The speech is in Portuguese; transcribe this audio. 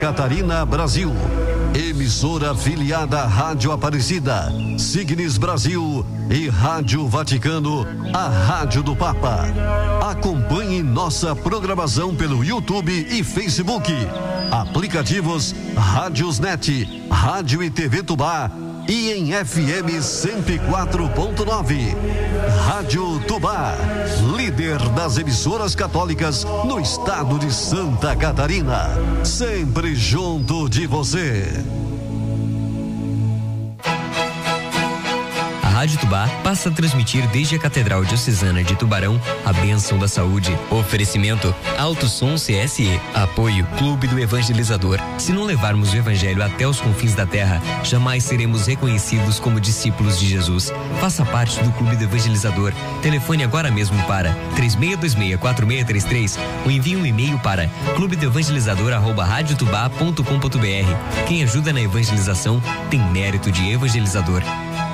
Catarina, Brasil. Emissora afiliada à Rádio Aparecida, Signes Brasil e Rádio Vaticano, a Rádio do Papa. Acompanhe nossa programação pelo YouTube e Facebook. Aplicativos Rádiosnet, Rádio e TV Tubá e em FM 104.9. Rádio Tubá, líder das emissoras católicas no estado de Santa Catarina. Sempre junto de você. A Rádio Tubá passa a transmitir desde a Catedral Diocesana de Tubarão a bênção da saúde. Oferecimento Alto Som CSE. Apoio Clube do Evangelizador. Se não levarmos o Evangelho até os confins da terra, jamais seremos reconhecidos como discípulos de Jesus. Faça parte do Clube do Evangelizador. Telefone agora mesmo para 3626-4633 ou envie um e-mail para clubedoevangelizador@radiotubá.com.br. Quem ajuda na evangelização tem mérito de evangelizador.